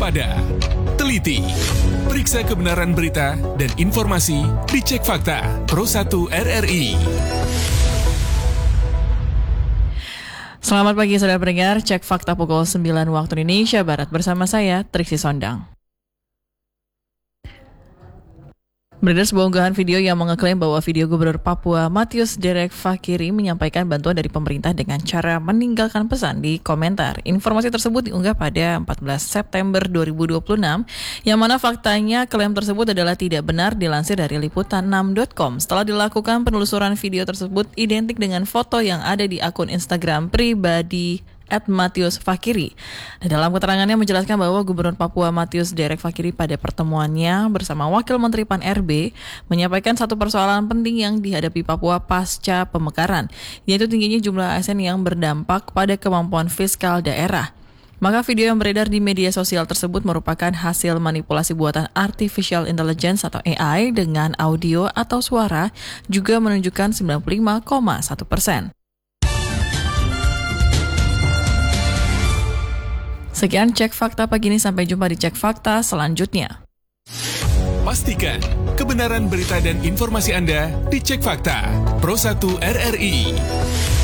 waspada, teliti, periksa kebenaran berita dan informasi di Cek Fakta Pro 1 RRI. Selamat pagi saudara pendengar, Cek Fakta pukul 9 waktu Indonesia Barat bersama saya, Triksi Sondang. Beredar sebuah unggahan video yang mengeklaim bahwa video Gubernur Papua Matius Derek Fakiri menyampaikan bantuan dari pemerintah dengan cara meninggalkan pesan di komentar. Informasi tersebut diunggah pada 14 September 2026, yang mana faktanya klaim tersebut adalah tidak benar dilansir dari liputan6.com. Setelah dilakukan penelusuran, video tersebut identik dengan foto yang ada di akun Instagram pribadi @Matius Fakiri. Dalam keterangannya menjelaskan bahwa Gubernur Papua Matius Derek Fakiri pada pertemuannya bersama Wakil Menteri PAN RB menyampaikan satu persoalan penting yang dihadapi Papua pasca pemekaran, yaitu tingginya jumlah ASN yang berdampak pada kemampuan fiskal daerah. Maka video yang beredar di media sosial tersebut merupakan hasil manipulasi buatan Artificial Intelligence atau AI dengan audio atau suara juga menunjukkan 95,1%. Sekian Cek Fakta pagi ini, sampai jumpa di Cek Fakta selanjutnya. Pastikan kebenaran berita dan informasi Anda di Cek Fakta Pro 1 RRI.